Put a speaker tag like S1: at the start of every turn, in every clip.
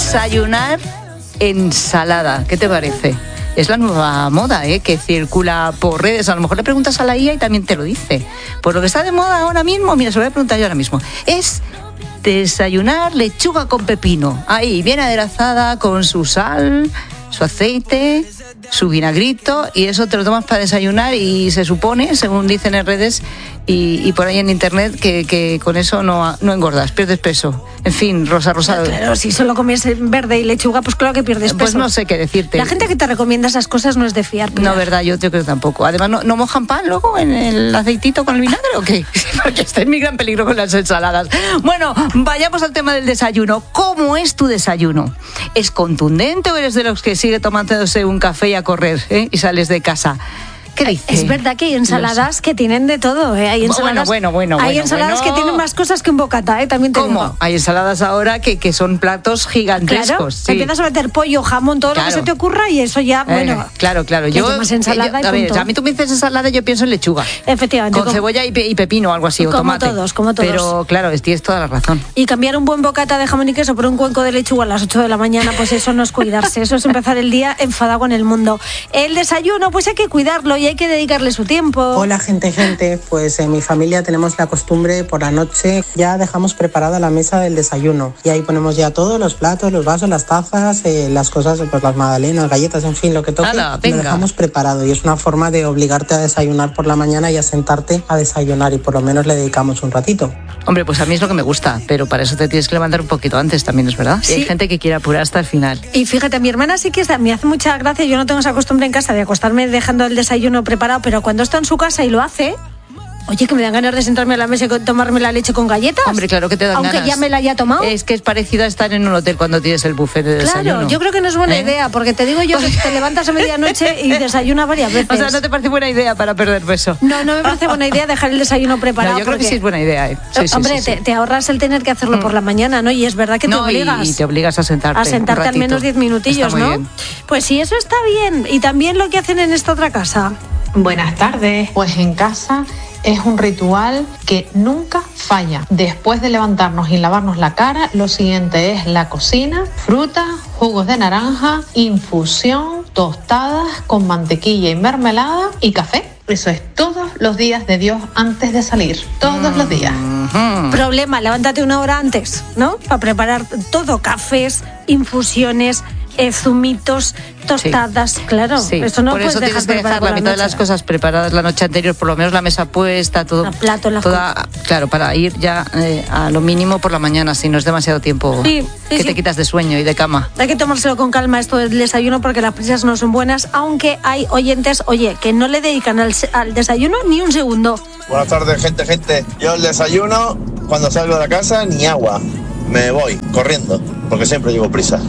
S1: desayunar ensalada. ¿Qué te parece? Es la nueva moda, que circula por redes. A lo mejor le preguntas a la IA y también te lo dice. Por lo que está de moda ahora mismo, mira, se lo voy a preguntar yo ahora mismo. Es desayunar lechuga con pepino. Ahí, bien aderezada con su sal, su aceite, su vinagrito, y eso te lo tomas para desayunar y se supone, según dicen en redes y por ahí en internet, que con eso no engordas, pierdes peso. En fin, Rosa Rosado.
S2: Claro, si solo comes verde y lechuga, pues claro que pierdes peso.
S1: Pues no sé qué decirte.
S2: La gente que te recomienda esas cosas no es de fiar.
S1: No, verdad, yo creo tampoco. Además, ¿no mojan pan luego en el aceitito con el vinagre o qué? Porque está en mi gran peligro con las ensaladas. Bueno, vayamos al tema del desayuno. ¿Cómo es tu desayuno? ¿Es contundente o eres de los que sigue tomándose un café y a correr, y sales de casa? ¿Qué dice?
S2: Es verdad que hay ensaladas que tienen de todo, Hay ensaladas, hay ensaladas que tienen más cosas que un bocata, También te
S1: ¿Cómo?
S2: digo.
S1: Hay ensaladas ahora que son platos gigantescos.
S2: Claro,
S1: sí.
S2: Empiezas a meter pollo, jamón, todo lo que se te ocurra y eso ya,
S1: Claro.
S2: Yo más ensalada
S1: a ver, a mí tú me dices ensalada y yo pienso en lechuga.
S2: Efectivamente.
S1: Con cebolla y pepino o algo así, o tomate.
S2: Como todos.
S1: Pero claro, tienes toda la razón.
S2: Y cambiar un buen bocata de jamón y queso por un cuenco de lechuga a las 8 de la mañana, pues eso no es cuidarse, eso es empezar el día enfadado con el mundo. El desayuno, pues hay que cuidarlo y hay que dedicarle su tiempo.
S3: Hola gente, pues en mi familia tenemos la costumbre por la noche ya dejamos preparada la mesa del desayuno y ahí ponemos ya todos los platos, los vasos, las tazas, las cosas, pues las magdalenas, galletas, en fin, lo que toque, lo dejamos preparado y es una forma de obligarte a desayunar por la mañana y a sentarte a desayunar y por lo menos le dedicamos un ratito.
S1: Hombre, pues a mí es lo que me gusta, pero para eso te tienes que levantar un poquito antes también, es verdad. Sí. Y hay gente que quiere apurar hasta el final.
S2: Y fíjate, a mi hermana sí que me hace mucha gracia, yo no tengo esa costumbre en casa de acostarme dejando el desayuno preparado, pero cuando está en su casa y lo hace, oye, que me dan ganas de sentarme a la mesa y tomarme la leche con galletas.
S1: Hombre, claro que te dan ganas.
S2: Aunque ya me la haya tomado.
S1: Es que es parecido a estar en un hotel cuando tienes el buffet de desayuno.
S2: Claro, yo creo que no es buena idea, porque te digo yo que te levantas a medianoche y desayunas varias veces.
S1: O sea, ¿no te parece buena idea para perder peso?
S2: No me parece buena idea dejar el desayuno preparado.
S1: No, yo creo que sí es buena idea. Sí,
S2: hombre,
S1: sí.
S2: Te ahorras el tener que hacerlo por la mañana, ¿no? Y es verdad que te obligas.
S1: Y te obligas a sentarte.
S2: A sentarte al menos 10 minutillos, ¿no? Bien. Pues sí, eso está bien. Y también lo que hacen en esta otra casa.
S4: Buenas tardes. Pues en casa es un ritual que nunca falla. Después de levantarnos y lavarnos la cara, lo siguiente es la cocina, fruta, jugos de naranja, infusión, tostadas con mantequilla y mermelada y café. Eso es todos los días de Dios antes de salir. Todos los días.
S2: Problema, levántate una hora antes, ¿no? Para preparar todo, cafés, infusiones, zumitos, tostadas, claro.
S1: Sí.
S2: Eso no
S1: por
S2: puedes
S1: eso tienes que dejar la mitad de las cosas preparadas la noche anterior, por lo menos la mesa puesta, todo.
S2: El plato,
S1: claro, para ir ya a lo mínimo por la mañana, si no es demasiado tiempo te quitas de sueño y de cama.
S2: Hay que tomárselo con calma esto del desayuno porque las prisas no son buenas, aunque hay oyentes, que no le dedican al desayuno ni un segundo.
S5: Buenas tardes, gente. Yo el desayuno, cuando salgo de la casa, ni agua. Me voy corriendo, porque siempre llevo prisa.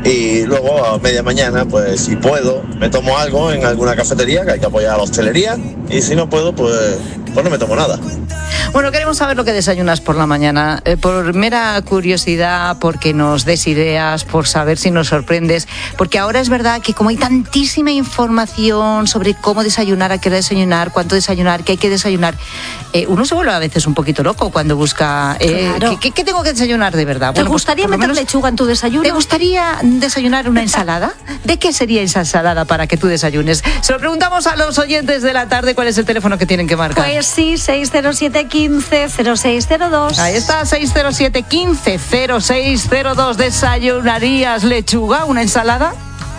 S5: Y luego a media mañana, pues si puedo, me tomo algo en alguna cafetería, que hay que apoyar a la hostelería, y si no puedo, pues no me tomo nada.
S1: Bueno, queremos saber lo que desayunas por la mañana, por mera curiosidad, porque nos des ideas, por saber si nos sorprendes, porque ahora es verdad que como hay tantísima información sobre cómo desayunar, a qué hora desayunar, cuánto desayunar, qué hay que desayunar, uno se vuelve a veces un poquito loco cuando busca
S2: claro.
S1: ¿qué tengo que desayunar de verdad?
S2: ¿Te gustaría meter lechuga en tu desayuno?
S1: ¿Te gustaría desayunar una ensalada? ¿De qué sería esa ensalada para que tú desayunes? Se lo preguntamos a los oyentes de la tarde. ¿Cuál es el teléfono que tienen que marcar?
S2: Pues sí, 607-15-0602.
S1: Ahí está, 607-15-0602. ¿Desayunarías lechuga, una ensalada?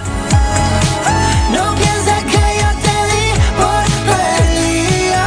S6: No pienses que yo te di por perdida.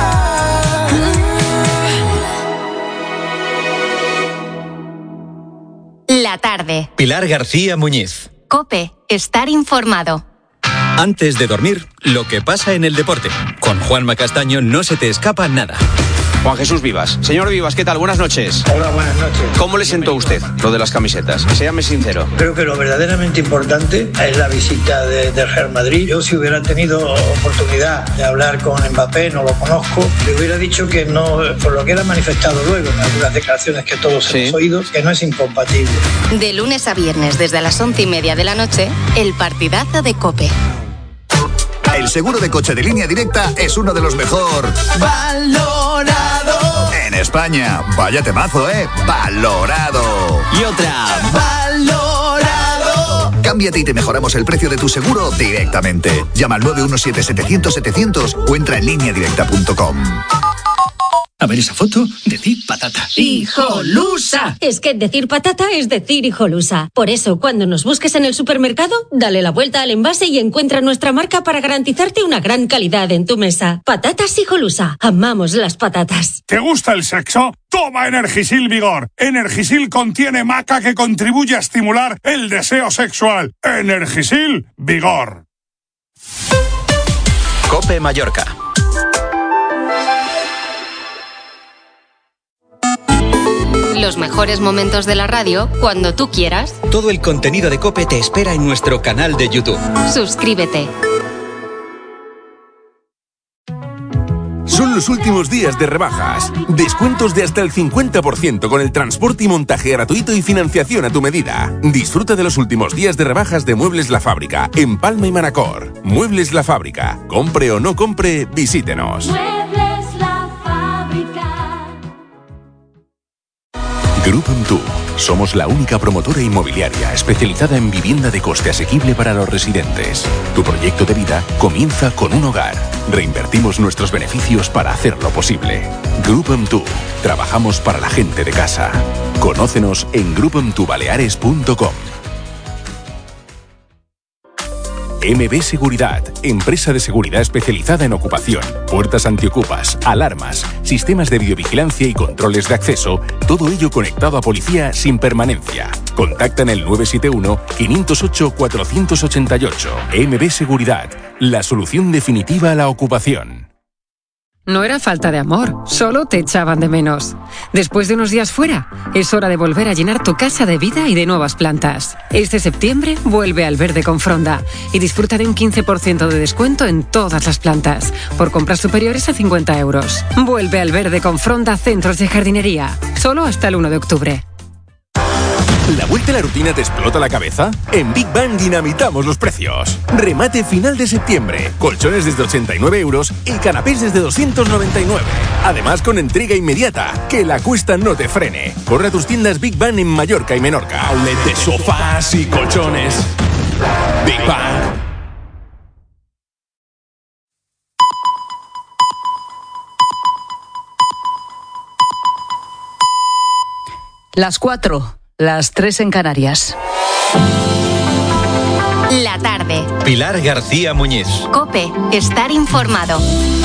S7: La tarde.
S8: Pilar García Muñiz.
S7: COPE. Estar informado.
S8: Antes de dormir, lo que pasa en el deporte. Con Juanma Castaño no se te escapa nada.
S9: Juan Jesús Vivas. Señor Vivas, ¿qué tal? Buenas noches.
S10: Hola, buenas noches.
S9: ¿Cómo le sentó a usted lo de las camisetas? Séame sincero.
S10: Creo que lo verdaderamente importante es la visita del Real Madrid. Yo, si hubiera tenido oportunidad de hablar con Mbappé, no lo conozco, le hubiera dicho que no, por lo que él ha manifestado luego en algunas declaraciones que todos hemos oído, que no es incompatible.
S7: De lunes a viernes, desde las 11:30 de la noche, el partidazo de COPE.
S11: El seguro de coche de Línea Directa es uno de los mejor valorado en España. Vaya temazo, valorado.
S12: Y otra, valorado.
S11: Cámbiate y te mejoramos el precio de tu seguro directamente. Llama al 917-700-700 o entra en lineadirecta.com.
S12: A ver esa foto, decir patata.
S13: ¡Hijolusa! Es que decir patata es decir hijolusa. Por eso, cuando nos busques en el supermercado, dale la vuelta al envase y encuentra nuestra marca para garantizarte una gran calidad en tu mesa. Patatas Hijolusa. Amamos las patatas.
S14: ¿Te gusta el sexo? Toma Energisil Vigor. Energisil contiene maca que contribuye a estimular el deseo sexual. Energisil Vigor.
S8: COPE Mallorca.
S7: Los mejores momentos de la radio cuando tú quieras.
S8: Todo el contenido de COPE te espera en nuestro canal de YouTube.
S7: Suscríbete.
S15: Son los últimos días de rebajas. Descuentos de hasta el 50% con el transporte y montaje gratuito y financiación a tu medida. Disfruta de los últimos días de rebajas de Muebles La Fábrica en Palma y Manacor. Muebles La Fábrica. Compre o no compre, visítenos. Group &Tu. Somos la única promotora inmobiliaria especializada en vivienda de coste asequible para los residentes. Tu proyecto de vida comienza con un hogar. Reinvertimos nuestros beneficios para hacerlo posible. Group &Tu. Trabajamos para la gente de casa. Conócenos en groupmtubaleares.com. MB Seguridad, empresa de seguridad especializada en ocupación, puertas antiocupas, alarmas, sistemas de videovigilancia y controles de acceso, todo ello conectado a policía sin permanencia. Contacta en el 971-508-488. MB Seguridad, la solución definitiva a la ocupación.
S16: No era falta de amor, solo te echaban de menos. Después de unos días fuera, es hora de volver a llenar tu casa de vida y de nuevas plantas. Este septiembre vuelve al verde con Fronda y disfruta de un 15% de descuento en todas las plantas, por compras superiores a 50 euros. Vuelve al verde con Fronda Centros de Jardinería, solo hasta el 1 de octubre.
S15: ¿La vuelta a la rutina te explota la cabeza? En Big Bang dinamitamos los precios. Remate final de septiembre. Colchones desde 89 euros y canapés desde 299. Además con entrega inmediata. Que la cuesta no te frene. Corre a tus tiendas Big Bang en Mallorca y Menorca. Outlet de sofás y colchones. Big Bang.
S1: Las 4. Las 3 en Canarias.
S7: La tarde.
S8: Pilar García Muñiz.
S7: COPE. Estar informado.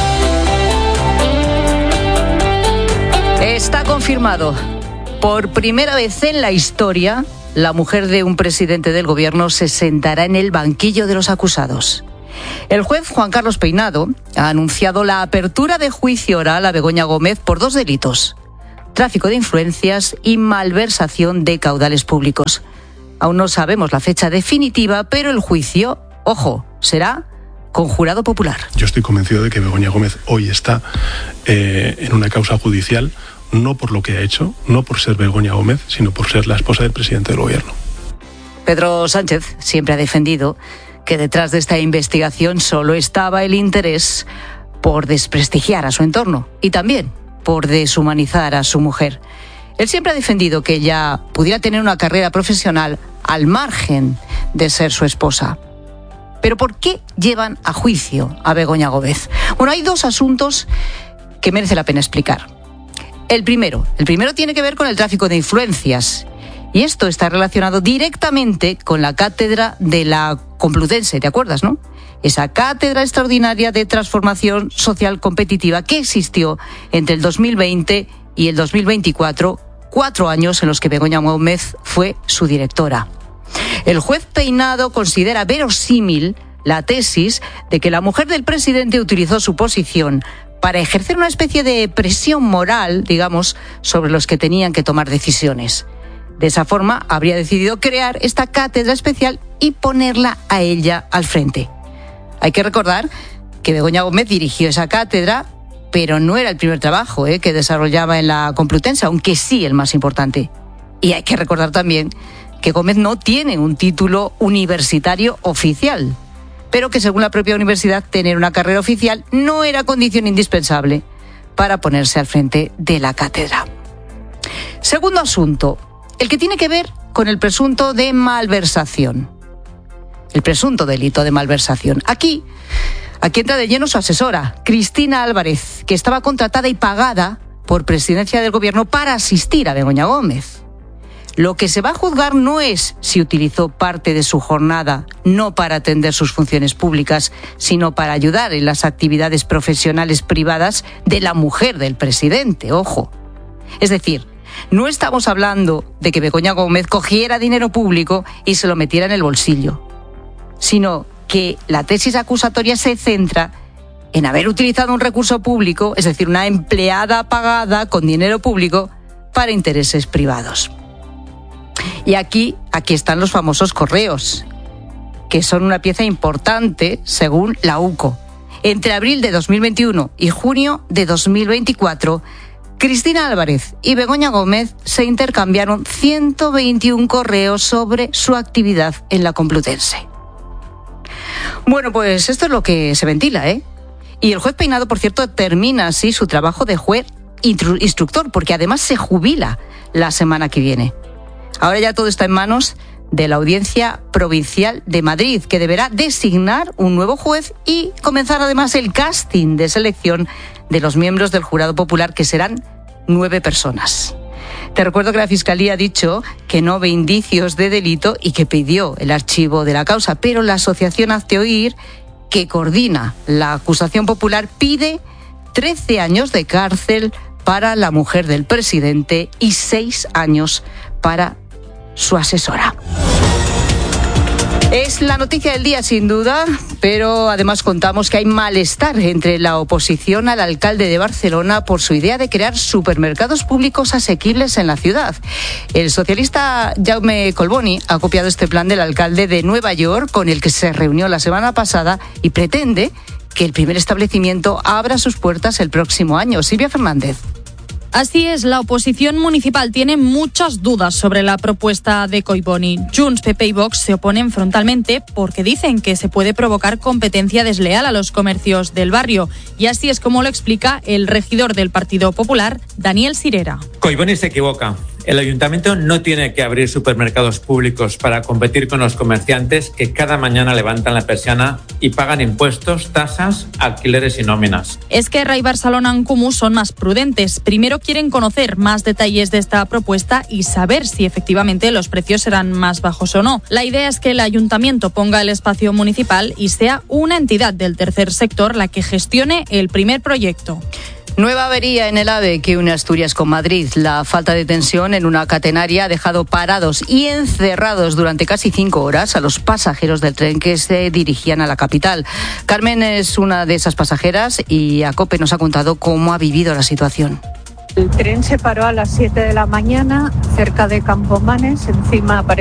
S1: Está confirmado. Por primera vez en la historia, la mujer de un presidente del gobierno se sentará en el banquillo de los acusados. El juez Juan Carlos Peinado ha anunciado la apertura de juicio oral a Begoña Gómez por 2 delitos: tráfico de influencias y malversación de caudales públicos. Aún no sabemos la fecha definitiva, pero el juicio, ojo, será con jurado popular.
S17: Yo estoy convencido de que Begoña Gómez hoy está en una causa judicial, no por lo que ha hecho, no por ser Begoña Gómez, sino por ser la esposa del presidente del gobierno.
S1: Pedro Sánchez siempre ha defendido que detrás de esta investigación solo estaba el interés por desprestigiar a su entorno y también por deshumanizar a su mujer. Él siempre ha defendido que ella pudiera tener una carrera profesional al margen de ser su esposa. Pero ¿por qué llevan a juicio a Begoña Gómez? Bueno, hay 2 asuntos que merece la pena explicar. El primero tiene que ver con el tráfico de influencias. Y esto está relacionado directamente con la cátedra de la Complutense, ¿te acuerdas, no? Esa cátedra extraordinaria de transformación social competitiva que existió entre el 2020 y el 2024, 4 años en los que Begoña Gómez fue su directora. El juez Peinado considera verosímil la tesis de que la mujer del presidente utilizó su posición para ejercer una especie de presión moral, digamos, sobre los que tenían que tomar decisiones. De esa forma, habría decidido crear esta cátedra especial y ponerla a ella al frente. Hay que recordar que Begoña Gómez dirigió esa cátedra, pero no era el primer trabajo que desarrollaba en la Complutense, aunque sí el más importante. Y hay que recordar también que Gómez no tiene un título universitario oficial, pero que según la propia universidad, tener una carrera oficial no era condición indispensable para ponerse al frente de la cátedra. Segundo asunto, el que tiene que ver con el presunto de malversación. el presunto delito de malversación. Aquí entra de lleno su asesora, Cristina Álvarez, que estaba contratada y pagada por Presidencia del Gobierno para asistir a Begoña Gómez. Lo que se va a juzgar no es si utilizó parte de su jornada no para atender sus funciones públicas, sino para ayudar en las actividades profesionales privadas de la mujer del presidente, ojo. Es decir, no estamos hablando de que Begoña Gómez cogiera dinero público y se lo metiera en el bolsillo, sino que la tesis acusatoria se centra en haber utilizado un recurso público, es decir, una empleada pagada con dinero público para intereses privados. Y aquí están los famosos correos, que son una pieza importante según la UCO. Entre abril de 2021 y junio de 2024, Cristina Álvarez y Begoña Gómez se intercambiaron 121 correos sobre su actividad en la Complutense. Bueno, pues esto es lo que se ventila, ¿eh? Y el juez Peinado, por cierto, termina así su trabajo de juez instructor, porque además se jubila la semana que viene. Ahora ya todo está en manos de la Audiencia Provincial de Madrid, que deberá designar un nuevo juez y comenzar además el casting de selección de los miembros del jurado popular, que serán 9 personas. Te recuerdo que la Fiscalía ha dicho que no ve indicios de delito y que pidió el archivo de la causa, pero la asociación Hazte Oír, que coordina la acusación popular, pide 13 años de cárcel para la mujer del presidente y 6 años para su asesora. Es la noticia del día, sin duda, pero además contamos que hay malestar entre la oposición al alcalde de Barcelona por su idea de crear supermercados públicos asequibles en la ciudad. El socialista Jaume Collboni ha copiado este plan del alcalde de Nueva York, con el que se reunió la semana pasada, y pretende que el primer establecimiento abra sus puertas el próximo año. Silvia Fernández.
S18: Así es, la oposición municipal tiene muchas dudas sobre la propuesta de Collboni. Junts, PP y Vox se oponen frontalmente porque dicen que se puede provocar competencia desleal a los comercios del barrio. Y así es como lo explica el regidor del Partido Popular, Daniel Sirera.
S19: Collboni se equivoca. El ayuntamiento no tiene que abrir supermercados públicos para competir con los comerciantes que cada mañana levantan la persiana y pagan impuestos, tasas, alquileres y nóminas.
S18: Es que Rai Barcelona en Comú son más prudentes. Primero quieren conocer más detalles de esta propuesta y saber si efectivamente los precios serán más bajos o no. La idea es que el ayuntamiento ponga el espacio municipal y sea una entidad del tercer sector la que gestione el primer proyecto.
S1: Nueva avería en el AVE que une Asturias con Madrid. La falta de tensión en una catenaria ha dejado parados y encerrados durante casi 5 horas a los pasajeros del tren que se dirigían a la capital. Carmen es una de esas pasajeras y a COPE nos ha contado cómo ha vivido la situación.
S20: El tren se paró a las 7 de la mañana cerca de Campomanes, encima